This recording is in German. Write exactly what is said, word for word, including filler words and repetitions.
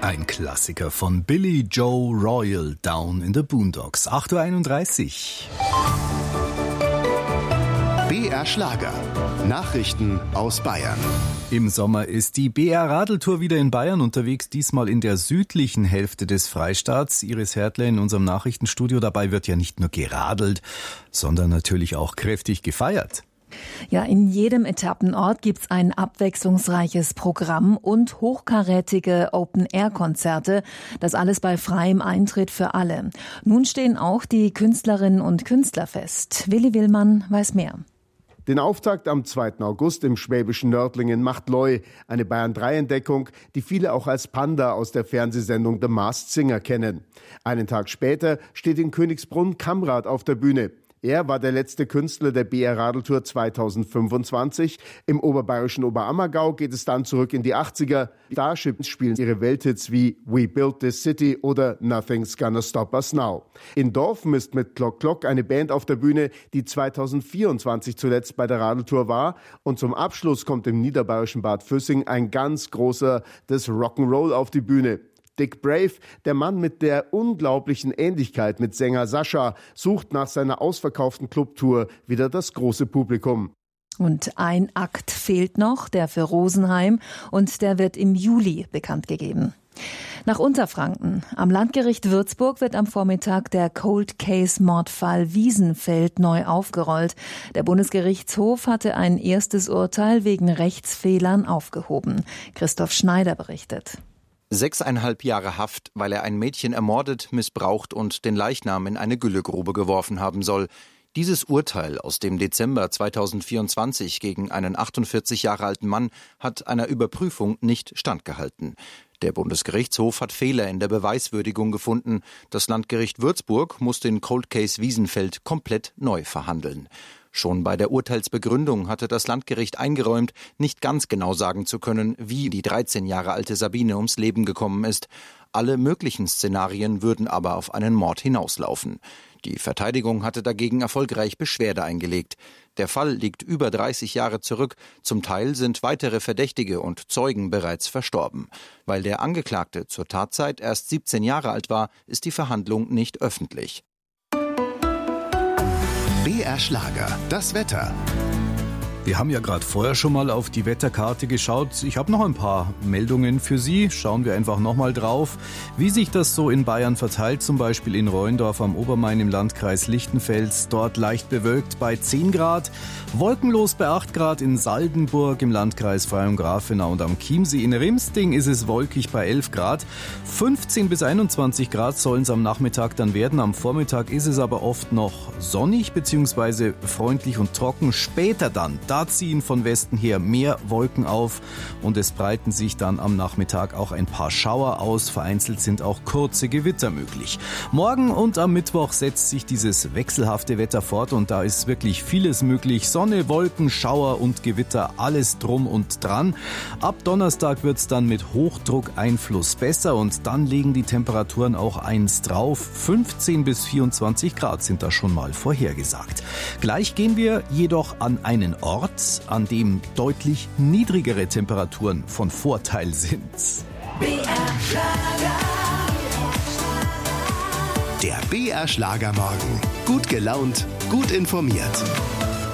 Ein Klassiker von Billy Joe Royal, Down in the Boondocks. acht Uhr einunddreißig. B R Schlager. Nachrichten aus Bayern. Im Sommer ist die B R Radeltour wieder in Bayern unterwegs, diesmal in der südlichen Hälfte des Freistaats. Iris Hertle in unserem Nachrichtenstudio. Dabei wird ja nicht nur geradelt, sondern natürlich auch kräftig gefeiert. Ja, in jedem Etappenort gibt's ein abwechslungsreiches Programm und hochkarätige Open-Air-Konzerte. Das alles bei freiem Eintritt für alle. Nun stehen auch die Künstlerinnen und Künstler fest. Willi Willmann weiß mehr. Den Auftakt am zweiten August im schwäbischen Nördlingen macht Loi, eine Bayern drei Entdeckung, die viele auch als Panda aus der Fernsehsendung The Masked Singer kennen. Einen Tag später steht in Königsbrunn Kamrat auf der Bühne. Er war der letzte Künstler der B R Radeltour zweitausendfünfundzwanzig. Im oberbayerischen Oberammergau geht es dann zurück in die achtziger. Starships spielen ihre Welthits wie We Built This City oder Nothing's Gonna Stop Us Now. In Dorfen ist mit Klock Klock eine Band auf der Bühne, die zweitausendvierundzwanzig zuletzt bei der Radeltour war. Und zum Abschluss kommt im niederbayerischen Bad Füssing ein ganz großer des Rock'n'Roll auf die Bühne. Dick Brave, der Mann mit der unglaublichen Ähnlichkeit mit Sänger Sascha, sucht nach seiner ausverkauften Clubtour wieder das große Publikum. Und ein Akt fehlt noch, der für Rosenheim, und der wird im Juli bekannt gegeben. Nach Unterfranken. Am Landgericht Würzburg wird am Vormittag der Cold Case Mordfall Wiesenfeld neu aufgerollt. Der Bundesgerichtshof hatte ein erstes Urteil wegen Rechtsfehlern aufgehoben. Christoph Schneider berichtet. Sechseinhalb Jahre Haft, weil er ein Mädchen ermordet, missbraucht und den Leichnam in eine Güllegrube geworfen haben soll. Dieses Urteil aus dem Dezember zweitausendvierundzwanzig gegen einen achtundvierzig Jahre alten Mann hat einer Überprüfung nicht standgehalten. Der Bundesgerichtshof hat Fehler in der Beweiswürdigung gefunden. Das Landgericht Würzburg muss den Cold Case Wiesenfeld komplett neu verhandeln. Schon bei der Urteilsbegründung hatte das Landgericht eingeräumt, nicht ganz genau sagen zu können, wie die dreizehn Jahre alte Sabine ums Leben gekommen ist. Alle möglichen Szenarien würden aber auf einen Mord hinauslaufen. Die Verteidigung hatte dagegen erfolgreich Beschwerde eingelegt. Der Fall liegt über dreißig Jahre zurück. Zum Teil sind weitere Verdächtige und Zeugen bereits verstorben. Weil der Angeklagte zur Tatzeit erst siebzehn Jahre alt war, ist die Verhandlung nicht öffentlich. B R Schlager, das Wetter. Wir haben ja gerade vorher schon mal auf die Wetterkarte geschaut. Ich habe noch ein paar Meldungen für Sie. Schauen wir einfach nochmal drauf, wie sich das so in Bayern verteilt. Zum Beispiel in Rheindorf am Obermain im Landkreis Lichtenfels. Dort leicht bewölkt bei zehn Grad. Wolkenlos bei acht Grad in Saldenburg im Landkreis Freyung-Grafenau und am Chiemsee. In Rimsting ist es wolkig bei elf Grad. fünfzehn bis einundzwanzig Grad sollen es am Nachmittag dann werden. Am Vormittag ist es aber oft noch sonnig bzw. freundlich und trocken. Später dann, da ziehen von Westen her mehr Wolken auf und es breiten sich dann am Nachmittag auch ein paar Schauer aus. Vereinzelt sind auch kurze Gewitter möglich. Morgen und am Mittwoch setzt sich dieses wechselhafte Wetter fort und da ist wirklich vieles möglich. Sonne, Wolken, Schauer und Gewitter, alles drum und dran. Ab Donnerstag wird es dann mit Hochdruckeinfluss besser und dann legen die Temperaturen auch eins drauf. fünfzehn bis vierundzwanzig Grad sind da schon mal vorhergesagt. Gleich gehen wir jedoch an einen Ort, an dem deutlich niedrigere Temperaturen von Vorteil sind. B R Schlager. Der B R Schlager Morgen. Gut gelaunt, gut informiert.